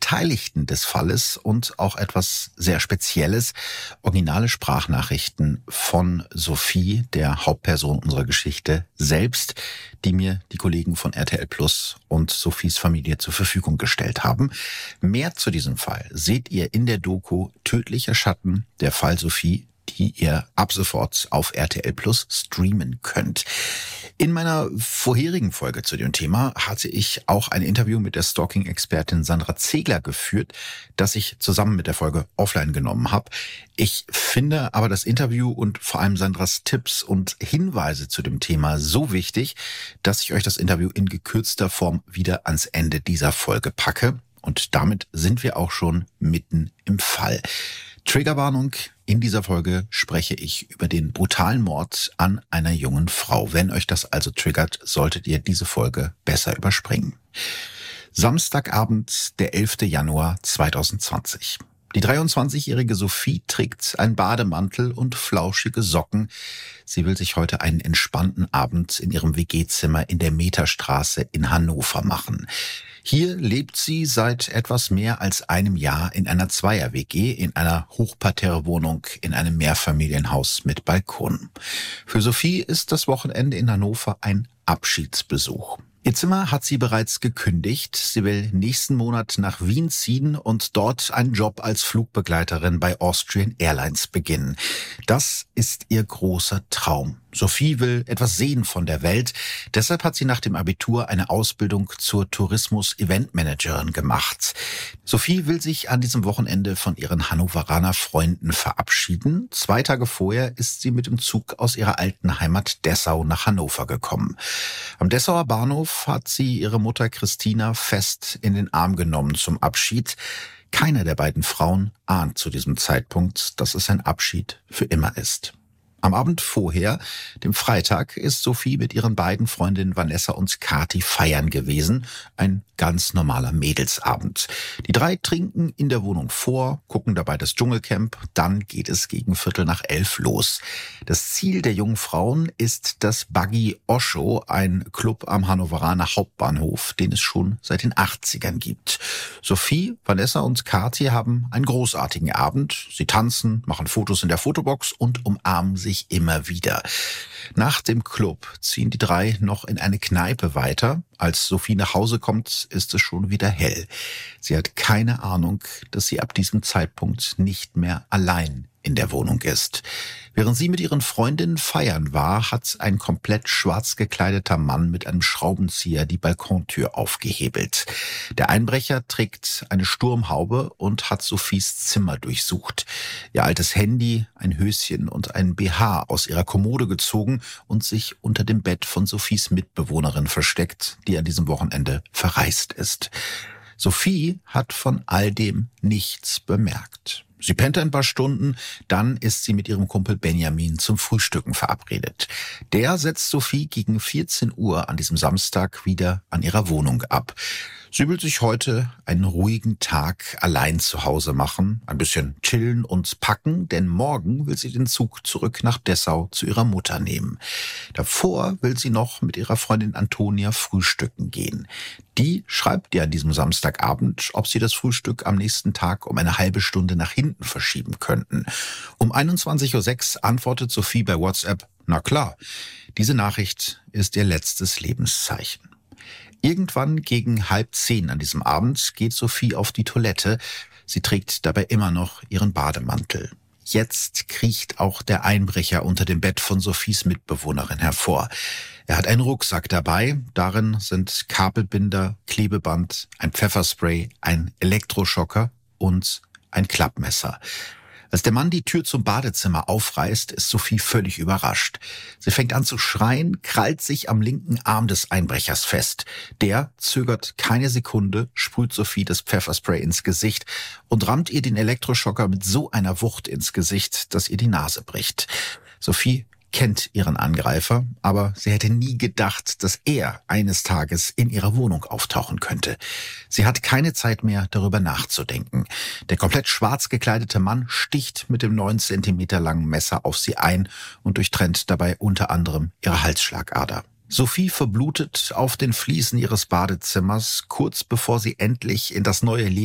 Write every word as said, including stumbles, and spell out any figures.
Beteiligten des Falles und auch etwas sehr Spezielles, originale Sprachnachrichten von Sophie, der Hauptperson unserer Geschichte selbst, die mir die Kollegen von R T L Plus und Sophies Familie zur Verfügung gestellt haben. Mehr zu diesem Fall seht ihr in der Doku Tödlicher Schatten, der Fall Sophie, die ihr ab sofort auf R T L Plus streamen könnt. In meiner vorherigen Folge zu dem Thema hatte ich auch ein Interview mit der Stalking-Expertin Sandra Zegler geführt, das ich zusammen mit der Folge offline genommen habe. Ich finde aber das Interview und vor allem Sandras Tipps und Hinweise zu dem Thema so wichtig, dass ich euch das Interview in gekürzter Form wieder ans Ende dieser Folge packe. Und damit sind wir auch schon mitten im Fall. Triggerwarnung, in dieser Folge spreche ich über den brutalen Mord an einer jungen Frau. Wenn euch das also triggert, solltet ihr diese Folge besser überspringen. Samstagabend, der elfter Januar zweitausendzwanzig. Die dreiundzwanzigjährige Sophie trägt einen Bademantel und flauschige Socken. Sie will sich heute einen entspannten Abend in ihrem W G-Zimmer in der Meterstraße in Hannover machen. Hier lebt sie seit etwas mehr als einem Jahr in einer Zweier-W G, in einer Hochparterre-Wohnung in einem Mehrfamilienhaus mit Balkon. Für Sophie ist das Wochenende in Hannover ein Abschiedsbesuch. Ihr Zimmer hat sie bereits gekündigt. Sie will nächsten Monat nach Wien ziehen und dort einen Job als Flugbegleiterin bei Austrian Airlines beginnen. Das ist ihr großer Traum. Sophie will etwas sehen von der Welt. Deshalb hat sie nach dem Abitur eine Ausbildung zur Tourismus-Eventmanagerin gemacht. Sophie will sich an diesem Wochenende von ihren Hannoveraner Freunden verabschieden. Zwei Tage vorher ist sie mit dem Zug aus ihrer alten Heimat Dessau nach Hannover gekommen. Am Dessauer Bahnhof hat sie ihre Mutter Christina fest in den Arm genommen zum Abschied. Keine der beiden Frauen ahnt zu diesem Zeitpunkt, dass es ein Abschied für immer ist. Am Abend vorher, dem Freitag, ist Sophie mit ihren beiden Freundinnen Vanessa und Kathi feiern gewesen. Ein ganz normaler Mädelsabend. Die drei trinken in der Wohnung vor, gucken dabei das Dschungelcamp. Dann geht es gegen Viertel nach elf los. Das Ziel der jungen Frauen ist das Buggy Osho, ein Club am Hannoveraner Hauptbahnhof, den es schon seit den achtzigern gibt. Sophie, Vanessa und Kathi haben einen großartigen Abend. Sie tanzen, machen Fotos in der Fotobox und umarmen sich immer wieder. Nach dem Club ziehen die drei noch in eine Kneipe weiter. Als Sophie nach Hause kommt, ist es schon wieder hell. Sie hat keine Ahnung, dass sie ab diesem Zeitpunkt nicht mehr allein in der Wohnung ist. Während sie mit ihren Freundinnen feiern war, hat ein komplett schwarz gekleideter Mann mit einem Schraubenzieher die Balkontür aufgehebelt. Der Einbrecher trägt eine Sturmhaube und hat Sophies Zimmer durchsucht. Ihr altes Handy, ein Höschen und ein B H aus ihrer Kommode gezogen und sich unter dem Bett von Sophies Mitbewohnerin versteckt, die an diesem Wochenende verreist ist. Sophie hat von all dem nichts bemerkt. Sie pennt ein paar Stunden, dann ist sie mit ihrem Kumpel Benjamin zum Frühstücken verabredet. Der setzt Sophie gegen vierzehn Uhr an diesem Samstag wieder an ihrer Wohnung ab. Sie will sich heute einen ruhigen Tag allein zu Hause machen, ein bisschen chillen und packen, denn morgen will sie den Zug zurück nach Dessau zu ihrer Mutter nehmen. Davor will sie noch mit ihrer Freundin Antonia frühstücken gehen. Die schreibt ihr an diesem Samstagabend, ob sie das Frühstück am nächsten Tag um eine halbe Stunde nach hinten verschieben könnten. Um einundzwanzig Uhr sechs antwortet Sophie bei WhatsApp, na klar. Diese Nachricht ist ihr letztes Lebenszeichen. Irgendwann gegen halb zehn an diesem Abend geht Sophie auf die Toilette. Sie trägt dabei immer noch ihren Bademantel. Jetzt kriecht auch der Einbrecher unter dem Bett von Sophies Mitbewohnerin hervor. Er hat einen Rucksack dabei. Darin sind Kabelbinder, Klebeband, ein Pfefferspray, ein Elektroschocker und ein Klappmesser. Als der Mann die Tür zum Badezimmer aufreißt, ist Sophie völlig überrascht. Sie fängt an zu schreien, krallt sich am linken Arm des Einbrechers fest. Der zögert keine Sekunde, sprüht Sophie das Pfefferspray ins Gesicht und rammt ihr den Elektroschocker mit so einer Wucht ins Gesicht, dass ihr die Nase bricht. Sophie kennt ihren Angreifer, aber sie hätte nie gedacht, dass er eines Tages in ihrer Wohnung auftauchen könnte. Sie hat keine Zeit mehr, darüber nachzudenken. Der komplett schwarz gekleidete Mann sticht mit dem neun Zentimeter langen Messer auf sie ein und durchtrennt dabei unter anderem ihre Halsschlagader. Sophie verblutet auf den Fliesen ihres Badezimmers, kurz bevor sie endlich in das neue Leben